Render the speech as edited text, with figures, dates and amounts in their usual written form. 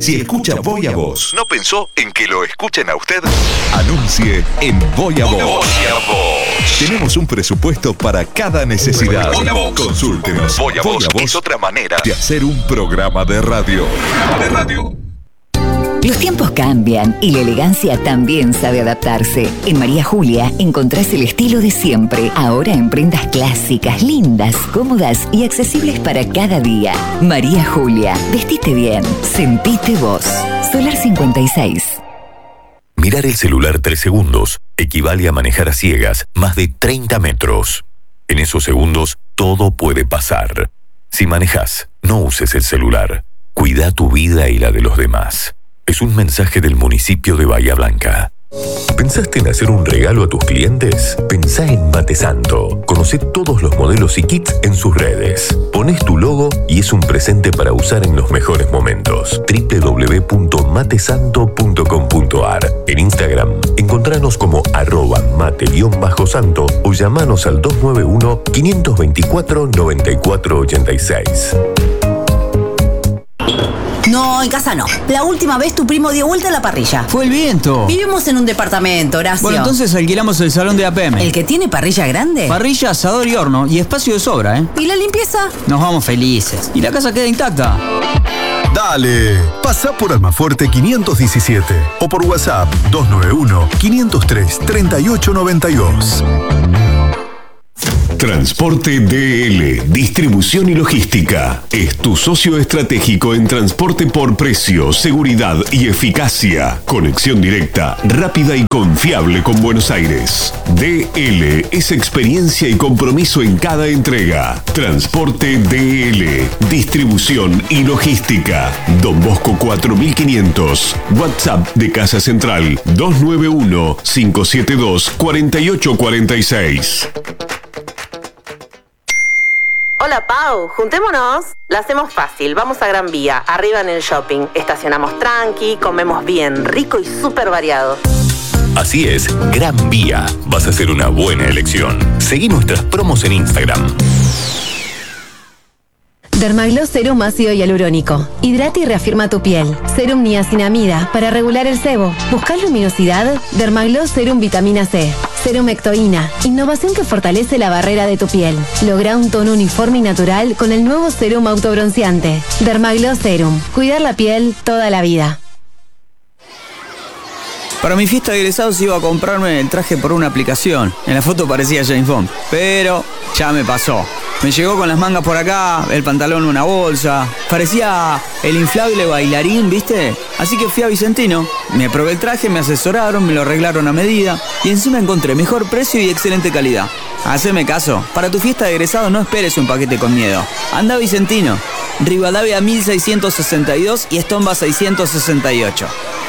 Si escucha Voy a Vos, ¿no pensó en que lo escuchen a usted? Anuncie en Voy a Vos. Voy a Vos. Tenemos un presupuesto para cada necesidad. Consúltenos. Voy a Vos es otra manera de hacer un programa de radio. Los tiempos cambian y la elegancia también sabe adaptarse. En María Julia encontrás el estilo de siempre, ahora en prendas clásicas, lindas, cómodas y accesibles para cada día. María Julia, vestite bien, sentite vos. Solar 56. Mirar el celular 3 segundos equivale a manejar a ciegas más de 30 metros. En esos segundos, todo puede pasar. Si manejas, no uses el celular. Cuida tu vida y la de los demás. Es un mensaje del municipio de Bahía Blanca. ¿Pensaste en hacer un regalo a tus clientes? Pensá en Mate Santo. Conocé todos los modelos y kits en sus redes. Pones tu logo y es un presente para usar en los mejores momentos. www.matesanto.com.ar. En Instagram, encontranos como @mate_santo o llamanos al 291-524-9486. No, en casa no. La última vez tu primo dio vuelta a la parrilla. Fue el viento. Vivimos en un departamento, Horacio. Bueno, entonces alquilamos el salón de APM. ¿El que tiene parrilla grande? Parrilla, asador y horno. Y espacio de sobra, ¿eh? ¿Y la limpieza? Nos vamos felices. Y la casa queda intacta. Dale, pasá por Almafuerte 517 o por WhatsApp 291-503-3892. Transporte DL, distribución y logística. Es tu socio estratégico en transporte por precio, seguridad y eficacia. Conexión directa, rápida y confiable con Buenos Aires. DL es experiencia y compromiso en cada entrega. Transporte DL, distribución y logística. Don Bosco 4500. WhatsApp de Casa Central 291-572-4846. Hola Pau, juntémonos. La hacemos fácil, vamos a Gran Vía, arriba en el shopping. Estacionamos tranqui, comemos bien, rico y súper variado. Así es, Gran Vía. Vas a hacer una buena elección. Seguí nuestras promos en Instagram. Dermagloss Serum ácido hialurónico. Hidrata y reafirma tu piel. Serum niacinamida para regular el sebo. ¿Buscas luminosidad? Dermagloss Serum vitamina C. Serum Ectoína. Innovación que fortalece la barrera de tu piel. Logra un tono uniforme y natural con el nuevo Serum autobronceante. Dermagloss Serum. Cuidar la piel toda la vida. Para mi fiesta de egresados iba a comprarme el traje por una aplicación. En la foto parecía James Bond, pero ya me pasó. Me llegó con las mangas por acá, el pantalón una bolsa. Parecía el inflable bailarín, ¿viste? Así que fui a Vicentino. Me probé el traje, me asesoraron, me lo arreglaron a medida. Y encima encontré mejor precio y excelente calidad. Haceme caso. Para tu fiesta de egresados no esperes un paquete con miedo. Anda a Vicentino. Rivadavia 1662 y Estomba 668.